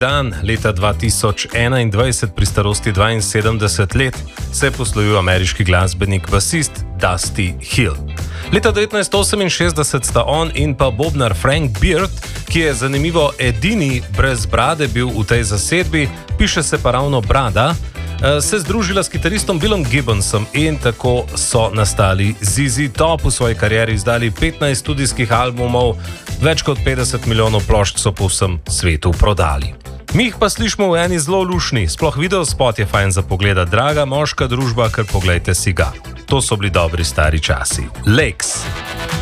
dan leta 2021 pri starosti 72 let se je poslovil ameriški glasbenik basist Dusty Hill. Leta 1968 sta on in pa bobnar Frank Beard, ki je zanimivo edini brez brade bil v tej zasedbi, piše se pa ravno brada, se združila s kitaristom Billom Gibbonsom in tako so nastali ZZ Top. V svoji karieri izdali 15 studijskih albumov, več kot 50 milijonov plošč so po vsem svetu prodali. Mi jih pa slišimo v eni zelo lušni, sploh video spot je fajn za pogleda, draga moška družba, ker poglejte si ga. To so bili dobri stari časi. Lakes.